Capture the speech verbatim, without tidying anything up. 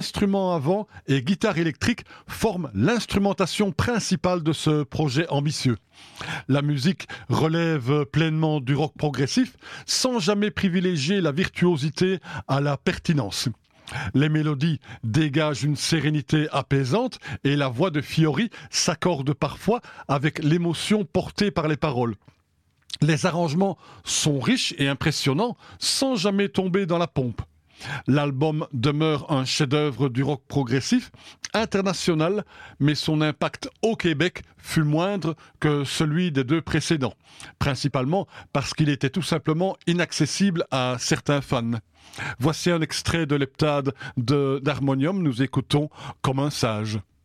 instruments à vent et guitare électrique forment l'instrumentation principale de ce projet ambitieux. La musique relève pleinement du rock progressif sans jamais privilégier la virtuosité à la pertinence. Les mélodies dégagent une sérénité apaisante et la voix de Fiori s'accorde parfois avec l'émotion portée par les paroles. Les arrangements sont riches et impressionnants sans jamais tomber dans la pompe. L'album demeure un chef-d'œuvre du rock progressif international, mais son impact au Québec fut moindre que celui des deux précédents, principalement parce qu'il était tout simplement inaccessible à certains fans. Voici un extrait de l'heptade de- d'Harmonium, nous écoutons Comme un sage.